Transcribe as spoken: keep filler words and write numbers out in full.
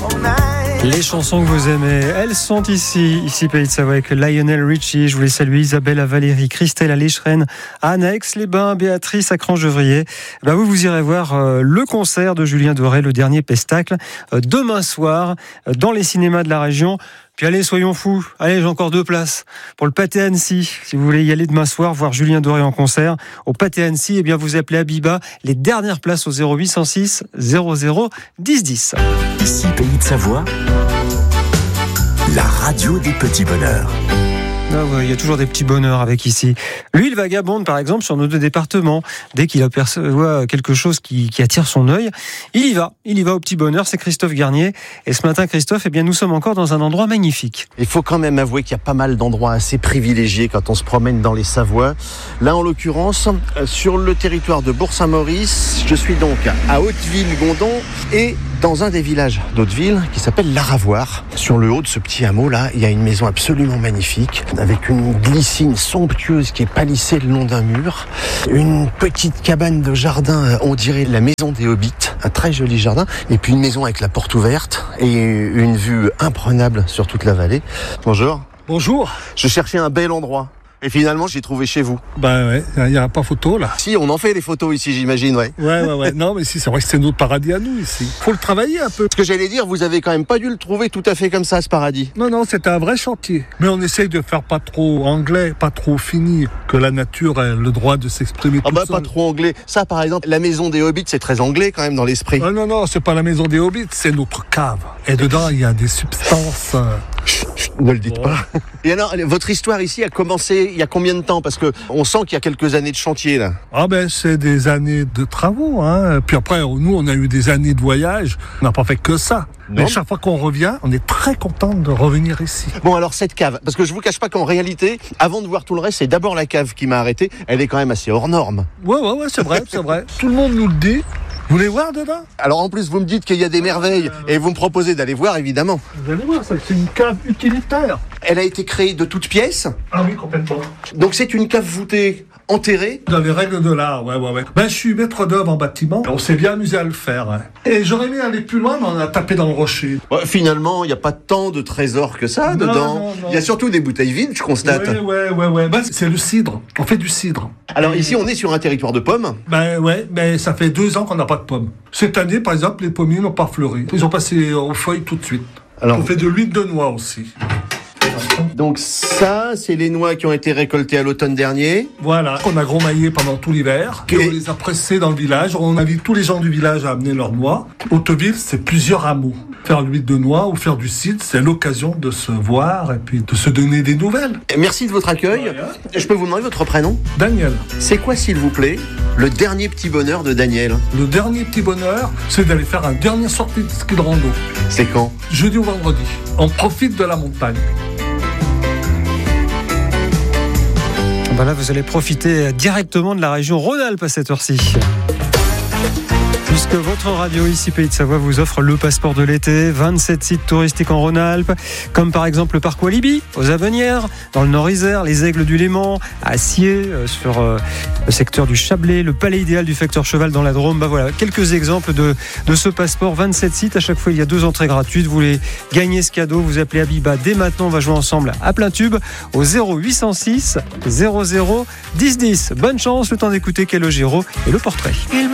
Les chansons que vous aimez, elles sont ici, ici Pays de Savoie avec Lionel Richie. Je voulais saluer Isabelle à Valérie, Christelle à l'Écheren, Anne à Aix-les-Bains, Béatrice à Cran-Gevrier. Ben vous, vous irez voir euh, le concert de Julien Doré, le dernier Pestacle, euh, demain soir, euh, dans les cinémas de la région. Puis allez, soyons fous. Allez, j'ai encore deux places pour le Pâté Annecy. Si vous voulez y aller demain soir, voir Julien Doré en concert au Pâté Annecy, eh bien vous appelez Abiba. Les dernières places au zéro huit cent six zéro zéro dix dix. Ici Pays de Savoie, la radio des petits bonheurs. Ah ouais, il y a toujours des petits bonheurs avec ici. Lui, il vagabonde par exemple sur nos deux départements. Dès qu'il aperçoit quelque chose qui, qui attire son œil, il y va. Il y va au petit bonheur. C'est Christophe Garnier. Et ce matin, Christophe, eh bien, nous sommes encore dans un endroit magnifique. Il faut quand même avouer qu'il y a pas mal d'endroits assez privilégiés quand on se promène dans les Savoies. Là, en l'occurrence, sur le territoire de Bourg-Saint-Maurice, je suis donc à Hauteville-Gondon et dans un des villages d'Hauteville qui s'appelle l'Aravoire. Sur le haut de ce petit hameau-là, il y a une maison absolument magnifique avec une glycine somptueuse qui est palissée le long d'un mur. Une petite cabane de jardin, on dirait la maison des Hobbits, un très joli jardin. Et puis une maison avec la porte ouverte et une vue imprenable sur toute la vallée. Bonjour. Bonjour. Je cherchais un bel endroit. Et finalement, j'ai trouvé chez vous. Ben ouais, il n'y a pas photo là. Si, on en fait des photos ici, j'imagine, ouais. Ouais, ouais, ouais. Non, mais si, c'est vrai que c'est notre paradis à nous ici. Faut le travailler un peu. Ce que j'allais dire, vous avez quand même pas dû le trouver tout à fait comme ça, ce paradis. Non, non, c'était un vrai chantier. Mais on essaye de faire pas trop anglais, pas trop fini, que la nature ait le droit de s'exprimer Ah tout bah seul. pas trop anglais. Ça, par exemple, la maison des Hobbits, c'est très anglais quand même dans l'esprit. Ah non, non, c'est pas la maison des Hobbits, c'est notre cave. Et dedans, il y a des substances... Euh... Chut, chut, ne le dites pas. Et alors, votre histoire ici a commencé il y a combien de temps ? Parce que on sent qu'il y a quelques années de chantier là. Ah ben c'est des années de travaux, hein. Puis après, nous on a eu des années de voyage. On n'a pas fait que ça. Non. Mais chaque fois qu'on revient, on est très content de revenir ici. Bon alors cette cave, parce que je vous cache pas qu'en réalité, avant de voir tout le reste, c'est d'abord la cave qui m'a arrêté. Elle est quand même assez hors norme. Ouais, ouais, ouais, c'est vrai, c'est vrai. Tout le monde nous le dit. Vous voulez voir dedans ? Alors en plus, vous me dites qu'il y a des merveilles et vous me proposez d'aller voir évidemment. Vous allez voir, ça, c'est une cave utilitaire. Elle a été créée de toutes pièces. Ah oui, complètement. Donc c'est une cave voûtée, enterrée. Dans les règles de l'art, ouais, ouais, ouais. Ben, je suis maître d'œuvre en bâtiment. On s'est bien amusé à le faire. Hein. Et j'aurais aimé aller plus loin, mais on a tapé dans le rocher. Ouais, finalement, il n'y a pas tant de trésors que ça Non, dedans. non, non. Il y a surtout des bouteilles vides, je constate. Ouais, ouais, ouais, ouais. Ben, c'est le cidre. On fait du cidre. Alors ici, on est sur un territoire de pommes. Ben ouais, mais ça fait deux ans qu'on n'a pas de pommes. Cette année, par exemple, les pommiers n'ont pas fleuri. Ils ont passé aux feuilles tout de suite. Alors, on fait de l'huile de noix aussi. donc ça, c'est les noix qui ont été récoltées à l'automne dernier. Voilà, on a gros-maillé pendant tout l'hiver. Et on les a pressés dans le village. On invite tous les gens du village à amener leurs noix. Hauteville, c'est plusieurs hameaux. Faire l'huile de noix ou faire du cidre, c'est l'occasion de se voir et puis de se donner des nouvelles. Merci de votre accueil. Ouais. Je peux vous demander votre prénom ? Daniel, C'est quoi, s'il vous plaît, le dernier petit bonheur de Daniel ? le dernier petit bonheur, c'est d'aller faire un dernier sortie de ski de rando. C'est quand ? Jeudi ou vendredi. On profite de la montagne. Voilà, vous allez profiter directement de la région Rhône-Alpes à cette heure-ci. Puisque votre radio ici Pays de Savoie vous offre le passeport de l'été, vingt-sept sites touristiques en Rhône-Alpes, comme par exemple le parc Walibi, aux Avenières, dans le Nord-Isère, les Aigles du Léman, à Sciez, euh, sur euh, le secteur du Chablais, le palais idéal du facteur Cheval dans la Drôme. Bah voilà, quelques exemples de, de ce passeport, vingt-sept sites, à chaque fois il y a deux entrées gratuites. Vous voulez gagner ce cadeau, vous appelez Abiba dès maintenant, on va jouer ensemble à plein tube au zéro huit cent six zéro zéro dix dix. Bonne chance, le temps d'écouter Calogero et le portrait.